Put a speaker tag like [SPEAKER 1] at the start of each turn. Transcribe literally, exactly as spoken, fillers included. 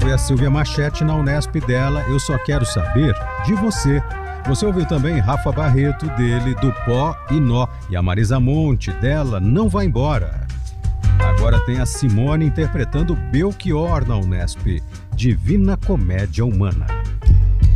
[SPEAKER 1] foi a Silvia Machete na Unesp dela Eu Só Quero Saber de Você. Você ouviu também Rafa Barreto, dele, Do Pó e Nó. E a Marisa Monte, dela, Não Vai Embora. Agora tem a Simone interpretando Belchior na Unesp, Divina Comédia Humana.